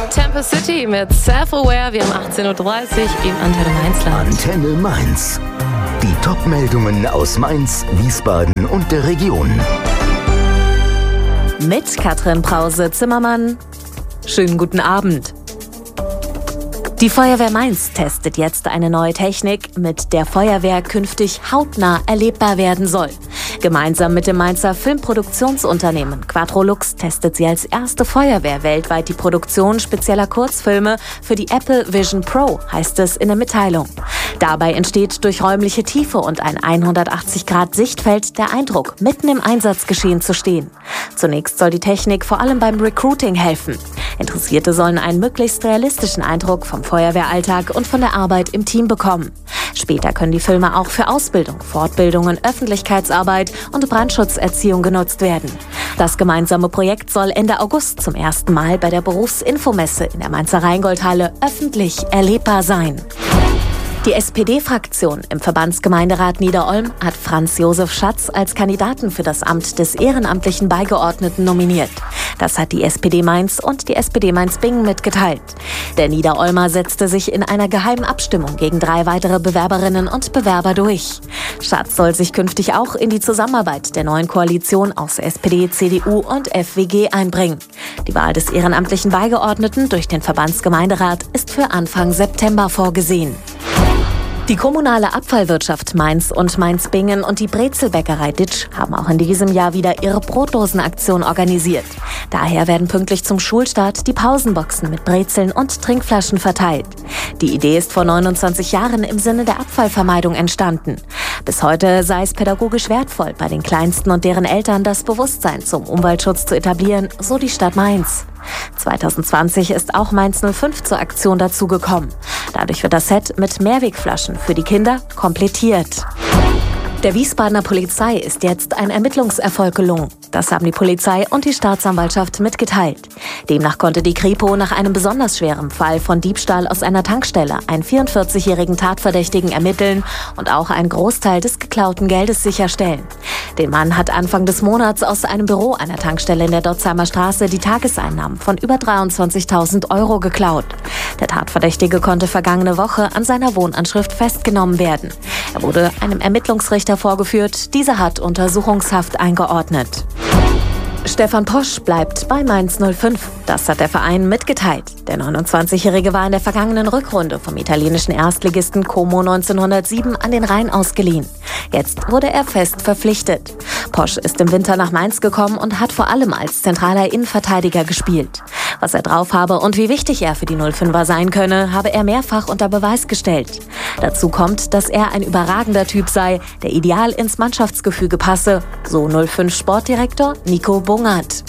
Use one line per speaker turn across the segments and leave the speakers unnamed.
Temple City mit Self-Aware. Wir haben 18.30 Uhr im Antenne Mainzland.
Antenne Mainz. Die Top-Meldungen aus Mainz, Wiesbaden und der Region.
Mit Katrin Brause-Zimmermann. Schönen guten Abend. Die Feuerwehr Mainz testet jetzt eine neue Technik, mit der Feuerwehr künftig hautnah erlebbar werden soll. Gemeinsam mit dem Mainzer Filmproduktionsunternehmen Quadrolux testet sie als erste Feuerwehr weltweit die Produktion spezieller Kurzfilme für die Apple Vision Pro, heißt es in der Mitteilung. Dabei entsteht durch räumliche Tiefe und ein 180-Grad-Sichtfeld der Eindruck, mitten im Einsatzgeschehen zu stehen. Zunächst soll die Technik vor allem beim Recruiting helfen. Interessierte sollen einen möglichst realistischen Eindruck vom Feuerwehralltag und von der Arbeit im Team bekommen. Später können die Filme auch für Ausbildung, Fortbildungen, Öffentlichkeitsarbeit und Brandschutzerziehung genutzt werden. Das gemeinsame Projekt soll Ende August zum ersten Mal bei der Berufsinfomesse in der Mainzer Rheingoldhalle öffentlich erlebbar sein. Die SPD-Fraktion im Verbandsgemeinderat Niederolm hat Franz Josef Schatz als Kandidaten für das Amt des ehrenamtlichen Beigeordneten nominiert. Das hat die SPD Mainz und die SPD Mainz-Bingen mitgeteilt. Der Niederolmer setzte sich in einer geheimen Abstimmung gegen 3 weitere Bewerberinnen und Bewerber durch. Schatz soll sich künftig auch in die Zusammenarbeit der neuen Koalition aus SPD, CDU und FWG einbringen. Die Wahl des ehrenamtlichen Beigeordneten durch den Verbandsgemeinderat ist für Anfang September vorgesehen. Die kommunale Abfallwirtschaft Mainz und Mainz-Bingen und die Brezelbäckerei Ditsch haben auch in diesem Jahr wieder ihre Brotdosenaktion organisiert. Daher werden pünktlich zum Schulstart die Pausenboxen mit Brezeln und Trinkflaschen verteilt. Die Idee ist vor 29 Jahren im Sinne der Abfallvermeidung entstanden. Bis heute sei es pädagogisch wertvoll, bei den Kleinsten und deren Eltern das Bewusstsein zum Umweltschutz zu etablieren, so die Stadt Mainz. 2020 ist auch Mainz 05 zur Aktion dazugekommen. Dadurch wird das Set mit Mehrwegflaschen für die Kinder komplettiert. Der Wiesbadener Polizei ist jetzt ein Ermittlungserfolg gelungen. Das haben die Polizei und die Staatsanwaltschaft mitgeteilt. Demnach konnte die Kripo nach einem besonders schweren Fall von Diebstahl aus einer Tankstelle einen 44-jährigen Tatverdächtigen ermitteln und auch einen Großteil des geklauten Geldes sicherstellen. Der Mann hat Anfang des Monats aus einem Büro einer Tankstelle in der Dotzheimer Straße die Tageseinnahmen von über 23.000 € geklaut. Der Tatverdächtige konnte vergangene Woche an seiner Wohnanschrift festgenommen werden. Er wurde einem Ermittlungsrichter vorgeführt, dieser hat Untersuchungshaft eingeordnet. Stefan Posch bleibt bei Mainz 05. Das hat der Verein mitgeteilt. Der 29-Jährige war in der vergangenen Rückrunde vom italienischen Erstligisten Como 1907 an den Rhein ausgeliehen. Jetzt wurde er fest verpflichtet. Posch ist im Winter nach Mainz gekommen und hat vor allem als zentraler Innenverteidiger gespielt. Was er drauf habe und wie wichtig er für die 05er sein könne, habe er mehrfach unter Beweis gestellt. Dazu kommt, dass er ein überragender Typ sei, der ideal ins Mannschaftsgefüge passe, so 05 Sportdirektor Nico Bungert.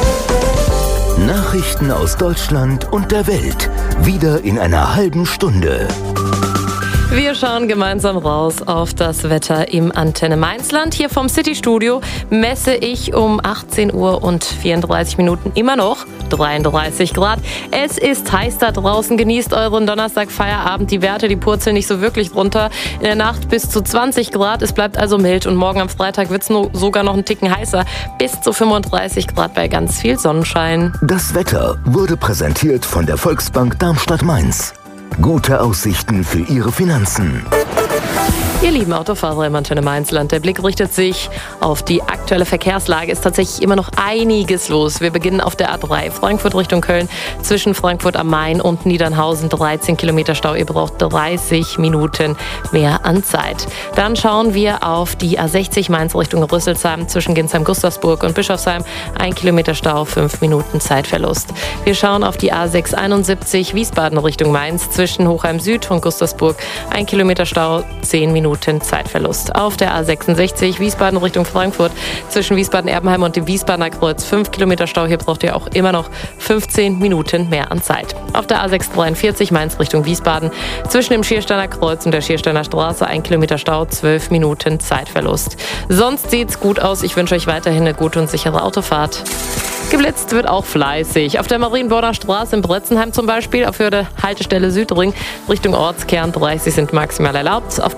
Nachrichten aus Deutschland und der Welt. Wieder in einer halben Stunde.
Wir schauen gemeinsam raus auf das Wetter im Antenne Mainzland. Hier vom City-Studio messe ich um 18 Uhr und 34 Minuten immer noch 33 Grad. Es ist heiß da draußen. Genießt euren Donnerstag-Feierabend. Die Werte, die purzeln nicht so wirklich runter. In der Nacht bis zu 20 Grad. Es bleibt also mild. Und morgen am Freitag wird es sogar noch einen Ticken heißer. Bis zu 35 Grad bei ganz viel Sonnenschein.
Das Wetter wurde präsentiert von der Volksbank Darmstadt-Mainz. Gute Aussichten für Ihre Finanzen.
Ihr lieben Autofahrer im Antenne Mainzland, der Blick richtet sich auf die aktuelle Verkehrslage. Ist tatsächlich immer noch einiges los. Wir beginnen auf der A3 Frankfurt Richtung Köln zwischen Frankfurt am Main und Niedernhausen. 13 Kilometer Stau. Ihr braucht 30 Minuten mehr an Zeit. Dann schauen wir auf die A60 Mainz Richtung Rüsselsheim zwischen Ginsheim-Gustavsburg und Bischofsheim. 1 Kilometer Stau, 5 Minuten Zeitverlust. Wir schauen auf die A671 Wiesbaden Richtung Mainz zwischen Hochheim Süd und Gustavsburg. 1 Kilometer Stau, 10 Minuten Zeitverlust. Auf der A66 Wiesbaden Richtung Frankfurt zwischen Wiesbaden-Erbenheim und dem Wiesbadener Kreuz 5 Kilometer Stau. Hier braucht ihr auch immer noch 15 Minuten mehr an Zeit. Auf der A643 Mainz Richtung Wiesbaden zwischen dem Schiersteiner Kreuz und der Schiersteiner Straße 1 Kilometer Stau, 12 Minuten Zeitverlust. Sonst sieht's gut aus. Ich wünsche euch weiterhin eine gute und sichere Autofahrt. Geblitzt wird auch fleißig. Auf der Marienborner Straße in Bretzenheim zum Beispiel, auf der Haltestelle Südring Richtung Ortskern 30 sind maximal erlaubt. Auf der A6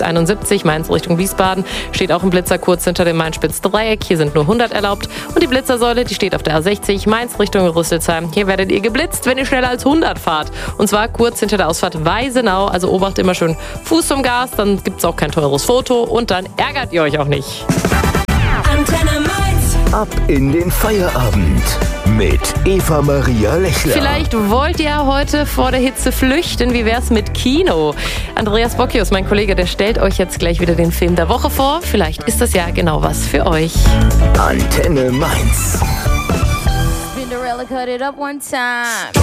A671 Mainz Richtung Wiesbaden steht auch ein Blitzer kurz hinter dem Main-Spitz-Dreieck. Hier sind nur 100 erlaubt. Und die Blitzersäule, die steht auf der A60 Mainz Richtung Rüsselsheim. Hier werdet ihr geblitzt, wenn ihr schneller als 100 fahrt. Und zwar kurz hinter der Ausfahrt Weisenau. Also obacht immer schön Fuß zum Gas, dann gibt es auch kein teures Foto und dann ärgert ihr euch auch nicht.
Antenne Mainz.
Ab in den Feierabend mit Eva-Maria Lechler.
Vielleicht wollt ihr heute vor der Hitze flüchten. Wie wär's mit Kino? Andreas Bockius, mein Kollege, der stellt euch jetzt gleich wieder den Film der Woche vor. Vielleicht ist das ja genau was für euch.
Antenne Mainz.
Cinderella cut it up one time.